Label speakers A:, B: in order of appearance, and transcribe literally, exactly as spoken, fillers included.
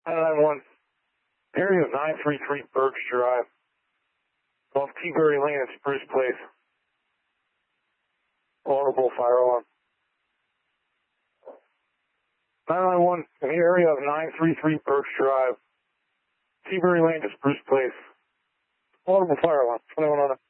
A: nine nine one, area of nine three three Birch Drive, off T-Berry Lane at Spruce Place. Vulnerable fire alarm. nine nine one, in the area of nine three three Birch Drive, T-Berry Lane to Spruce Place. Vulnerable fire alarm. twenty-one oh nine.